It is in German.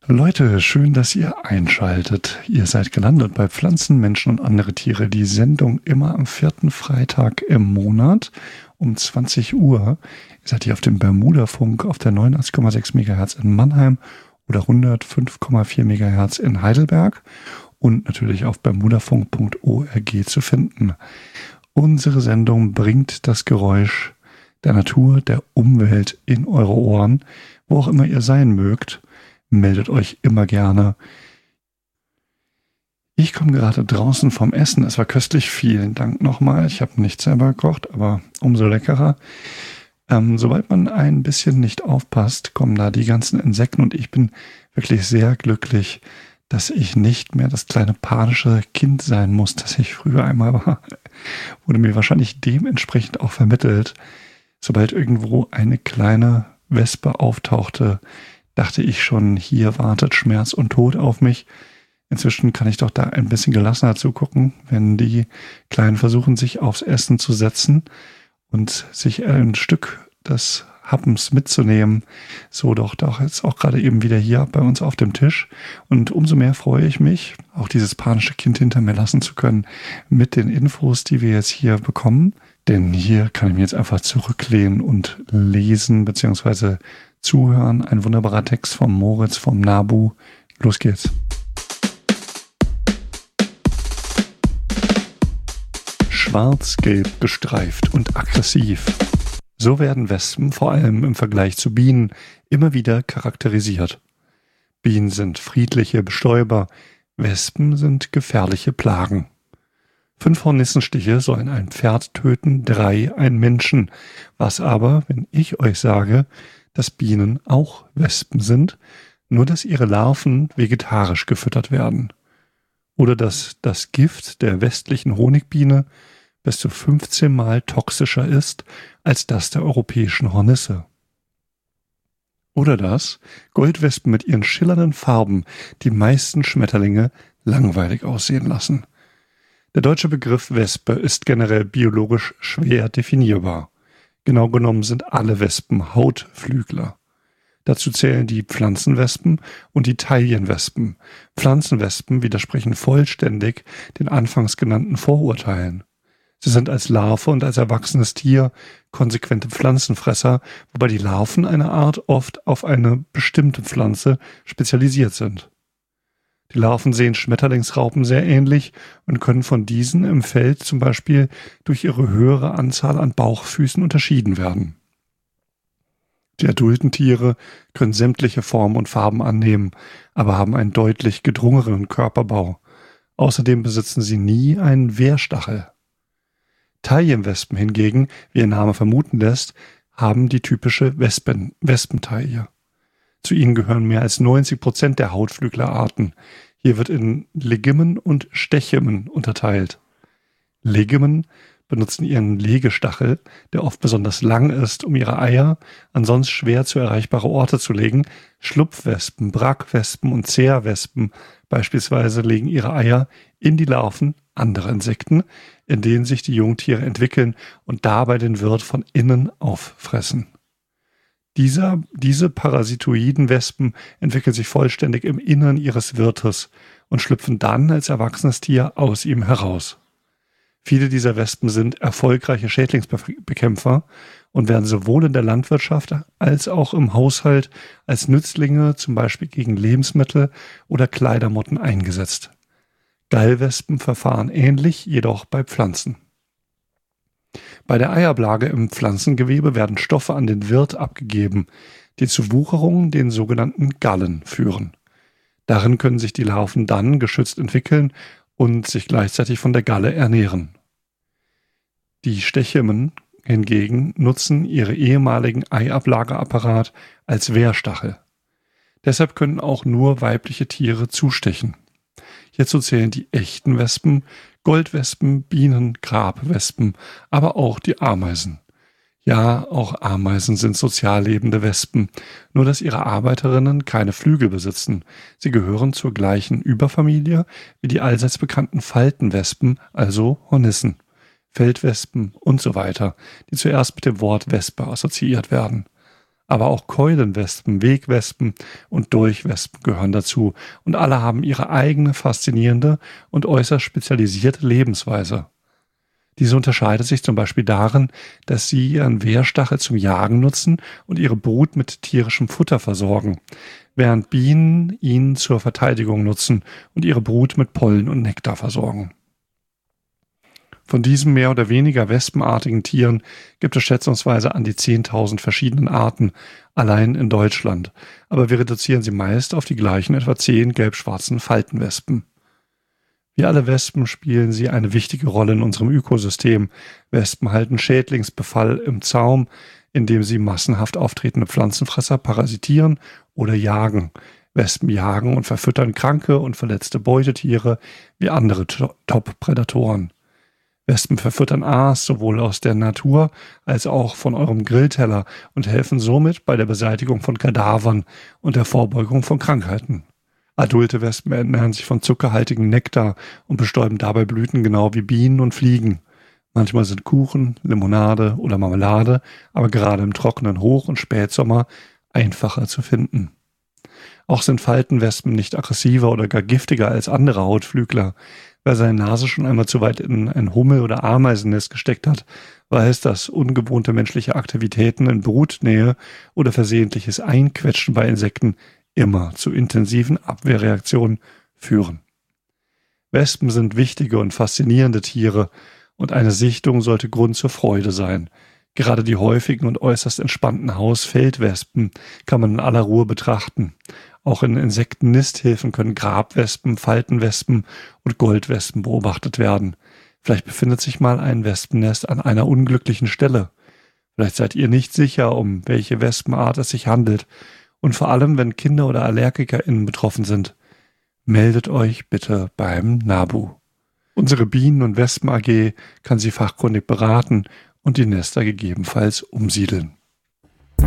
Leute, schön, dass ihr einschaltet. Ihr seid gelandet bei Pflanzen, Menschen und andere Tiere. Die Sendung immer am 4. Freitag im Monat um 20 Uhr. Ihr seid hier auf dem Bermuda-Funk auf der 89,6 MHz in Mannheim oder 105,4 MHz in Heidelberg und natürlich auf bermudafunk.org zu finden. Unsere Sendung bringt das Geräusch der Natur, der Umwelt in eure Ohren, wo auch immer ihr sein mögt. Meldet euch immer gerne. Ich komme gerade draußen vom Essen. Es war köstlich. Vielen Dank nochmal. Ich habe nicht selber gekocht, aber umso leckerer. Sobald man ein bisschen nicht aufpasst, kommen da die ganzen Insekten und ich bin wirklich sehr glücklich, dass ich nicht mehr das kleine panische Kind sein muss, das ich früher einmal war. Wurde mir wahrscheinlich dementsprechend auch vermittelt. Sobald irgendwo eine kleine Wespe auftauchte, dachte ich schon, hier wartet Schmerz und Tod auf mich. Inzwischen kann ich doch da ein bisschen gelassener zugucken, wenn die Kleinen versuchen, sich aufs Essen zu setzen und sich ein Stück des Happens mitzunehmen. So doch jetzt auch gerade eben wieder hier bei uns auf dem Tisch. Und umso mehr freue ich mich, auch dieses panische Kind hinter mir lassen zu können mit den Infos, die wir jetzt hier bekommen. Denn hier kann ich mich jetzt einfach zurücklehnen und lesen bzw. zuhören. Ein wunderbarer Text vom Moritz vom NABU. Los geht's. Schwarz-gelb gestreift und aggressiv. So werden Wespen, vor allem im Vergleich zu Bienen, immer wieder charakterisiert. Bienen sind friedliche Bestäuber, Wespen sind gefährliche Plagen. 5 Hornissenstiche sollen ein Pferd töten, 3 einen Menschen. Was aber, wenn ich euch sage, dass Bienen auch Wespen sind, nur dass ihre Larven vegetarisch gefüttert werden? Oder dass das Gift der westlichen Honigbiene bis zu 15 Mal toxischer ist als das der europäischen Hornisse? Oder dass Goldwespen mit ihren schillernden Farben die meisten Schmetterlinge langweilig aussehen lassen? Der deutsche Begriff Wespe ist generell biologisch schwer definierbar. Genau genommen sind alle Wespen Hautflügler. Dazu zählen die Pflanzenwespen und die Taillenwespen. Pflanzenwespen widersprechen vollständig den anfangs genannten Vorurteilen. Sie sind als Larve und als erwachsenes Tier konsequente Pflanzenfresser, wobei die Larven einer Art oft auf eine bestimmte Pflanze spezialisiert sind. Die Larven sehen Schmetterlingsraupen sehr ähnlich und können von diesen im Feld zum Beispiel durch ihre höhere Anzahl an Bauchfüßen unterschieden werden. Die adulten Tiere können sämtliche Formen und Farben annehmen, aber haben einen deutlich gedrungeneren Körperbau. Außerdem besitzen sie nie einen Wehrstachel. Taillenwespen hingegen, wie ihr Name vermuten lässt, haben die typische Wespentaille. Zu ihnen gehören mehr als 90% der Hautflüglerarten. Hier wird in Legimen und Stechimen unterteilt. Legimen benutzen ihren Legestachel, der oft besonders lang ist, um ihre Eier an sonst schwer zu erreichbare Orte zu legen. Schlupfwespen, Brackwespen und Zehrwespen beispielsweise legen ihre Eier in die Larven anderer Insekten, in denen sich die Jungtiere entwickeln und dabei den Wirt von innen auffressen. Diese parasitoiden Wespen entwickeln sich vollständig im Innern ihres Wirtes und schlüpfen dann als erwachsenes Tier aus ihm heraus. Viele dieser Wespen sind erfolgreiche Schädlingsbekämpfer und werden sowohl in der Landwirtschaft als auch im Haushalt als Nützlinge, zum Beispiel gegen Lebensmittel oder Kleidermotten, eingesetzt. Gallwespen verfahren ähnlich, jedoch bei Pflanzen. Bei der Eiablage im Pflanzengewebe werden Stoffe an den Wirt abgegeben, die zu Wucherungen, den sogenannten Gallen, führen. Darin können sich die Larven dann geschützt entwickeln und sich gleichzeitig von der Galle ernähren. Die Stechimen hingegen nutzen ihre ehemaligen Eiablageapparat als Wehrstachel. Deshalb können auch nur weibliche Tiere zustechen. Hierzu zählen die echten Wespen, Goldwespen, Bienen, Grabwespen, aber auch die Ameisen. Ja, auch Ameisen sind sozial lebende Wespen, nur dass ihre Arbeiterinnen keine Flügel besitzen. Sie gehören zur gleichen Überfamilie wie die allseits bekannten Faltenwespen, also Hornissen, Feldwespen und so weiter, die zuerst mit dem Wort Wespe assoziiert werden. Aber auch Keulenwespen, Wegwespen und Durchwespen gehören dazu und alle haben ihre eigene faszinierende und äußerst spezialisierte Lebensweise. Diese unterscheidet sich zum Beispiel darin, dass sie ihren Wehrstachel zum Jagen nutzen und ihre Brut mit tierischem Futter versorgen, während Bienen ihn zur Verteidigung nutzen und ihre Brut mit Pollen und Nektar versorgen. Von diesen mehr oder weniger wespenartigen Tieren gibt es schätzungsweise an die 10.000 verschiedenen Arten, allein in Deutschland, aber wir reduzieren sie meist auf die gleichen etwa 10 gelb-schwarzen Faltenwespen. Wie alle Wespen spielen sie eine wichtige Rolle in unserem Ökosystem. Wespen halten Schädlingsbefall im Zaum, indem sie massenhaft auftretende Pflanzenfresser parasitieren oder jagen. Wespen jagen und verfüttern kranke und verletzte Beutetiere wie andere Top-Prädatoren. Wespen verfüttern Aas sowohl aus der Natur als auch von eurem Grillteller und helfen somit bei der Beseitigung von Kadavern und der Vorbeugung von Krankheiten. Adulte Wespen ernähren sich von zuckerhaltigem Nektar und bestäuben dabei Blüten genau wie Bienen und Fliegen. Manchmal sind Kuchen, Limonade oder Marmelade, aber gerade im trockenen Hoch- und Spätsommer einfacher zu finden. Auch sind Faltenwespen nicht aggressiver oder gar giftiger als andere Hautflügler. Wer seine Nase schon einmal zu weit in ein Hummel- oder Ameisennest gesteckt hat, weiß, dass ungewohnte menschliche Aktivitäten in Brutnähe oder versehentliches Einquetschen bei Insekten immer zu intensiven Abwehrreaktionen führen. Wespen sind wichtige und faszinierende Tiere und eine Sichtung sollte Grund zur Freude sein. Gerade die häufigen und äußerst entspannten Hausfeldwespen kann man in aller Ruhe betrachten. Auch in Insektennisthilfen können Grabwespen, Faltenwespen und Goldwespen beobachtet werden. Vielleicht befindet sich mal ein Wespennest an einer unglücklichen Stelle. Vielleicht seid ihr nicht sicher, um welche Wespenart es sich handelt. Und vor allem, wenn Kinder oder AllergikerInnen betroffen sind, meldet euch bitte beim NABU. Unsere Bienen- und Wespen AG kann Sie fachkundig beraten und die Nester gegebenenfalls umsiedeln.